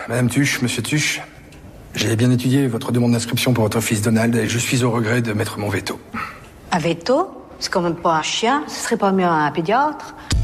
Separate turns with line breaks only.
Madame Tuche, monsieur Tuche, j'ai bien étudié votre demande d'inscription pour votre fils Donald et je suis au regret de mettre mon veto.
Un veto? C'est quand même pas un chien. Ce serait pas mieux un pédiatre?